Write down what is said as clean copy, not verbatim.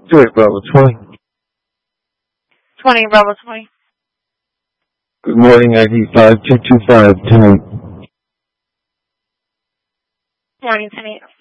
2-8 Bravo 20. 20 Bravo 20. Good morning, ID 5225 10-8. Morning, 10-8.